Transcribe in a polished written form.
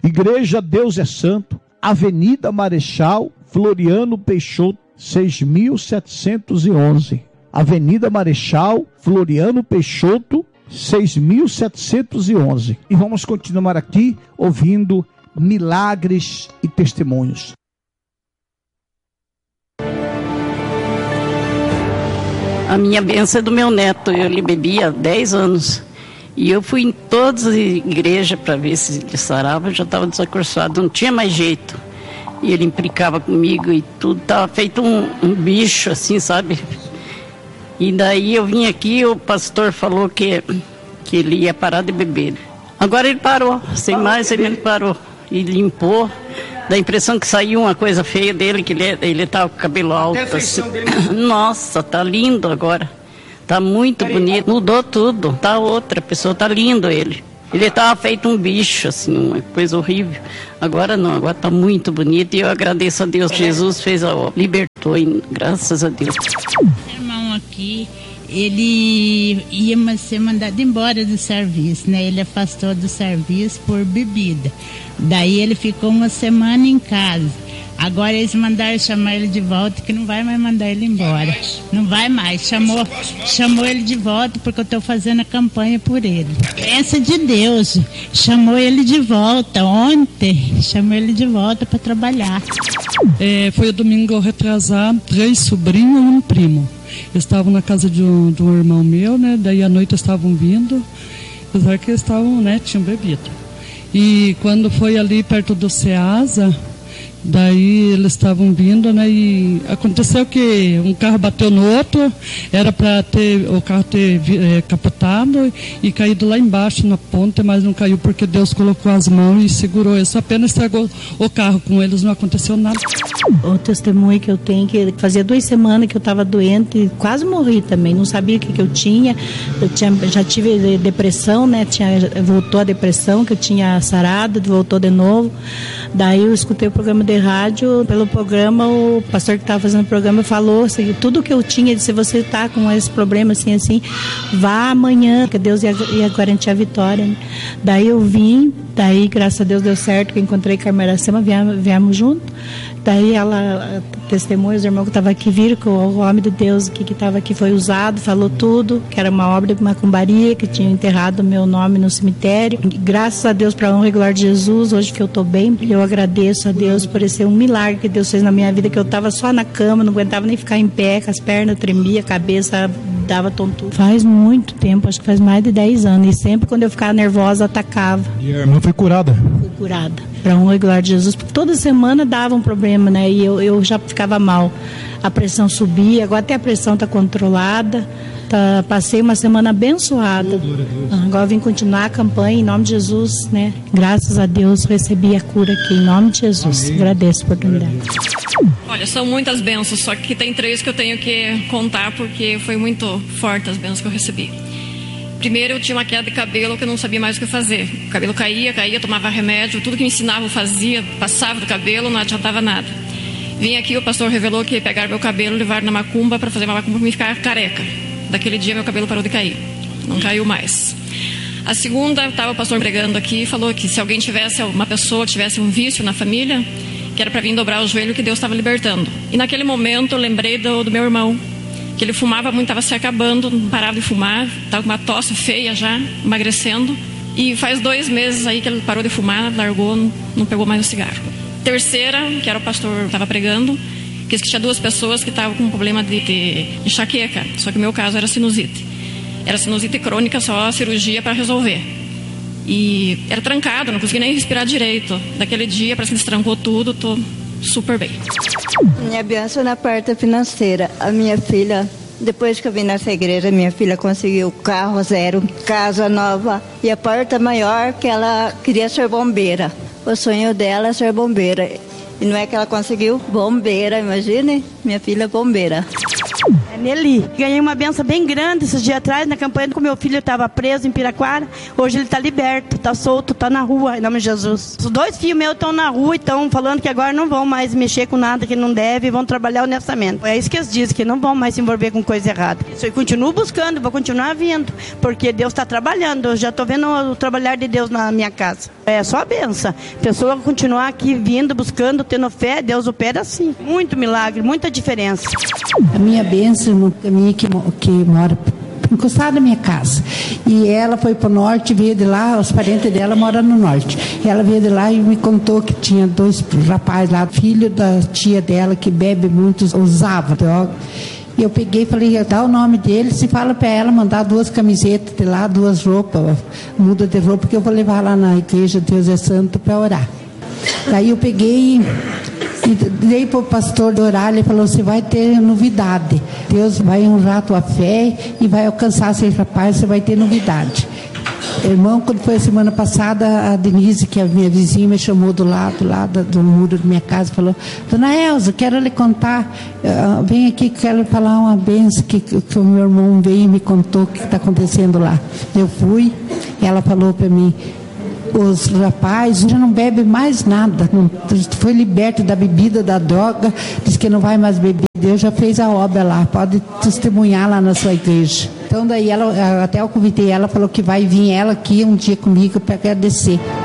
Igreja Deus é Santo, Avenida Marechal Floriano Peixoto, 6.711. Avenida Marechal Floriano Peixoto, 6.711. E vamos continuar aqui ouvindo milagres e testemunhos. A minha bênção é do meu neto. Ele bebia há 10 anos. E eu fui em todas as igrejas para ver se ele sarava. Eu já estava desacorçado, não tinha mais jeito. E ele implicava comigo e tudo. Estava feito um bicho assim, sabe? E daí eu vim aqui, o pastor falou que ele ia parar de beber. Agora ele parou, sem mais ele parou. E limpou. Dá a impressão que saiu uma coisa feia dele, que ele tá com o cabelo alto. Assim. Nossa, tá lindo agora. Tá muito bonito. Mudou tudo. Tá outra pessoa, tá lindo ele. Ele tava feito um bicho, assim, uma coisa horrível. Agora não, agora tá muito bonito. E eu agradeço a Deus. Jesus fez a obra, libertou, graças a Deus. Irmão aqui, ele ia ser mandado embora do serviço, né? Ele afastou do serviço por bebida. Daí ele ficou uma semana em casa. Agora eles mandaram chamar ele de volta, que não vai mais mandar ele embora. Não vai mais. Chamou ele de volta porque eu estou fazendo a campanha por ele. Pensa de Deus. Chamou ele de volta ontem. Chamou ele de volta para trabalhar. Foi o domingo retrasado, 3 sobrinhos e um primo. Eles estavam na casa de um irmão meu, né? Daí à noite estavam vindo, apesar que eles estavam, né? Tinham bebido. E quando foi ali perto do Ceasa, daí eles estavam vindo, né? E aconteceu que um carro bateu no outro, era para o carro ter capotado e caído lá embaixo na ponte, mas não caiu porque Deus colocou as mãos e segurou. Isso apenas estragou o carro, com eles não aconteceu nada. O testemunho que eu tenho, que fazia 2 semanas que eu estava doente e quase morri também, não sabia o que eu tinha. Já tive depressão, né? Voltou a depressão, que eu tinha sarado, voltou de novo. Daí eu escutei o programa de rádio, pelo programa, o pastor que estava fazendo o programa falou assim, tudo que eu tinha, se você está com esse problema assim, vá amanhã, que Deus ia garantir a vitória, né? Daí eu vim, daí graças a Deus deu certo, que eu encontrei com a irmã Iracema, viemos junto. Daí ela testemunha, os irmãos que estavam aqui viram que o homem de Deus que estava aqui foi usado, falou tudo, que era uma obra de macumbaria, que tinha enterrado o meu nome no cemitério. E, graças a Deus, para a honra e glória de Jesus, hoje que eu estou bem, eu agradeço a Deus por esse um milagre que Deus fez na minha vida, que eu estava só na cama, não aguentava nem ficar em pé, que as pernas tremiam, a cabeça dava tontura. Faz muito tempo, acho que faz mais de 10 anos, e sempre quando eu ficava nervosa, atacava. E a irmã foi curada? Fui curada, para a honra e glória de Jesus, porque toda semana dava um problema, né? E eu já ficava mal. A pressão subia, agora até a pressão está controlada. Passei uma semana abençoada. Agora vim continuar a campanha em nome de Jesus, né? Graças a Deus recebi a cura aqui em nome de Jesus. Amém. Agradeço a oportunidade. Olha, são muitas bênçãos, só que tem 3 que eu tenho que contar porque foi muito forte as bênçãos que eu recebi. Primeiro, eu tinha uma queda de cabelo que eu não sabia mais o que fazer. O cabelo caía, tomava remédio, tudo que me ensinava eu fazia, passava do cabelo, não adiantava nada. Vim aqui, o pastor revelou que pegaram meu cabelo, levaram na macumba para fazer uma macumba para me ficar careca. Daquele dia meu cabelo parou de cair, não caiu mais. A segunda, estava o pastor pregando aqui e falou que se alguém tivesse, uma pessoa tivesse um vício na família, que era para vir dobrar o joelho, que Deus estava libertando. E naquele momento eu lembrei do meu irmão, que ele fumava muito, estava se acabando, não parava de fumar, estava com uma tosse feia já, emagrecendo. E faz 2 meses aí que ele parou de fumar, largou, não pegou mais o cigarro. Terceira, que era o pastor que estava pregando, que tinha 2 pessoas que estavam com um problema de enxaqueca, só que o meu caso era sinusite. Era sinusite crônica, só cirurgia para resolver. E era trancado, não conseguia nem respirar direito. Daquele dia, parece que destrancou tudo, estou super bem. Minha bênção na parte financeira. A minha filha, depois que eu vim nessa igreja, minha filha conseguiu carro 0, casa nova e a porta maior, que ela queria ser bombeira. O sonho dela é ser bombeira. E não é que ela conseguiu bombeira, imagine, minha filha bombeira. Nelly. Ganhei uma benção bem grande esses dias atrás, na campanha que meu filho estava preso em Piraquara. Hoje ele está liberto, está solto, está na rua, em nome de Jesus. Os 2 filhos meus estão na rua e estão falando que agora não vão mais mexer com nada que não deve, vão trabalhar honestamente. É isso que eles dizem, que não vão mais se envolver com coisa errada. Isso eu continuo buscando, vou continuar vindo, porque Deus está trabalhando. Eu já estou vendo o trabalhar de Deus na minha casa. É só a benção. A pessoa continuar aqui vindo, buscando, tendo fé, Deus opera assim. Muito milagre, muita diferença. A minha bênção, a minha que mora encostada na minha casa. E ela foi para o norte, veio de lá, os parentes dela moram no norte. Ela veio de lá e me contou que tinha 2 rapazes lá, filho da tia dela, que bebe muito, usava droga. E eu peguei e falei, dá o nome deles e fala para ela mandar 2 camisetas de lá, 2 roupas, muda de roupa, porque eu vou levar lá na igreja Deus é Santo para orar. Daí eu peguei e dei para o pastor orar, ele falou, você vai ter novidade. Deus vai honrar a tua fé e vai alcançar esse rapaz, você vai ter novidade. Irmão, quando foi a semana passada, a Denise, que é a minha vizinha, me chamou do lado do muro da minha casa, falou, Dona Elza, quero lhe contar, vem aqui que quero falar uma benção que o meu irmão veio e me contou o que está acontecendo lá. Eu fui, ela falou para mim, os rapazes já não bebem mais nada, não, foi liberto da bebida, da droga, diz que não vai mais beber. Deus já fez a obra lá, pode testemunhar lá na sua igreja. Então daí até eu convidei ela, falou que vai vir ela aqui um dia comigo para agradecer.